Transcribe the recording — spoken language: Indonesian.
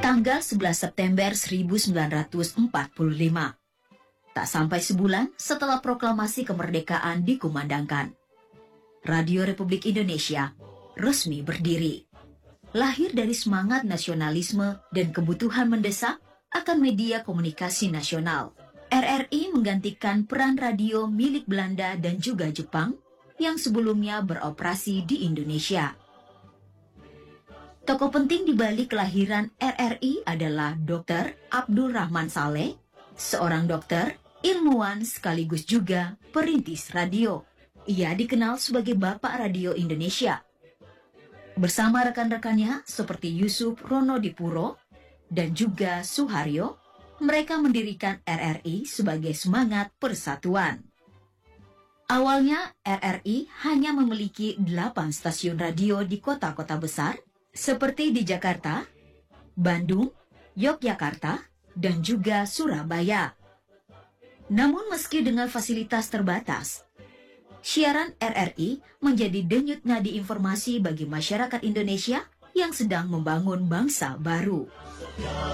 tanggal 11 September 1945. Tak sampai sebulan setelah proklamasi kemerdekaan dikumandangkan, Radio Republik Indonesia resmi berdiri. Lahir dari semangat nasionalisme dan kebutuhan mendesak akan media komunikasi nasional, RRI menggantikan peran radio milik Belanda dan juga Jepang yang sebelumnya beroperasi di Indonesia. Tokoh penting di balik kelahiran RRI adalah Dr. Abdul Rahman Saleh, seorang dokter, ilmuwan sekaligus juga perintis radio. Ia dikenal sebagai Bapak Radio Indonesia. Bersama rekan-rekannya seperti Yusuf Ronodipuro dan juga Suharyo, mereka mendirikan RRI sebagai semangat persatuan. Awalnya RRI hanya memiliki 8 stasiun radio di kota-kota besar seperti di Jakarta, Bandung, Yogyakarta, dan juga Surabaya. Namun meski dengan fasilitas terbatas, siaran RRI menjadi denyut nadi informasi bagi masyarakat Indonesia yang sedang membangun bangsa baru.